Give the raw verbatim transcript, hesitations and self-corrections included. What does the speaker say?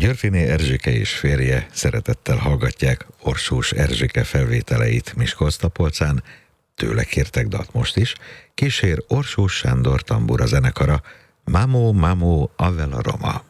Györfiné Erzsike és férje szeretettel hallgatják Orsós Erzsike felvételeit Miskolctapolcán, tőle kértek dalt most is, kísér Orsós Sándor tambura zenekara, Mamo, Mamo, Avella Roma.